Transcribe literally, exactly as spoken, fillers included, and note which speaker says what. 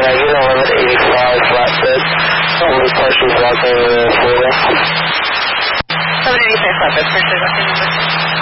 Speaker 1: I get a limit eighty-five flatbed. Only partially blocking the Florida.
Speaker 2: seven eighty-five flatbed, partially blocking the